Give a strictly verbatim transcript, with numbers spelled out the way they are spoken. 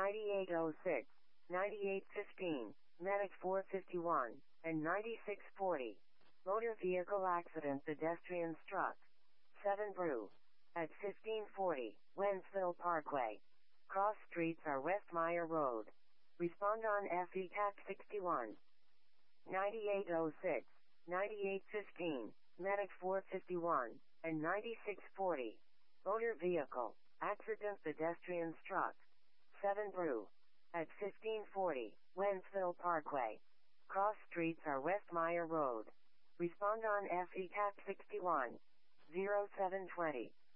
ninety-eight oh six, ninety-eight fifteen, Medic four fifty-one, and ninety-six forty. Motor vehicle accident, pedestrian struck. seven Brew. At fifteen forty, Wentzville Parkway. Cross streets are West Meyer Road. Respond on F E C A T sixty-one. ninety-eight oh six, ninety-eight fifteen, Medic four fifty-one, and ninety-six forty. Motor vehicle accident, pedestrian struck. seven Brew. At fifteen forty, Wentzville Parkway. Cross streets are West Meyer Road. Respond on F E C A T sixty-one. oh seven twenty.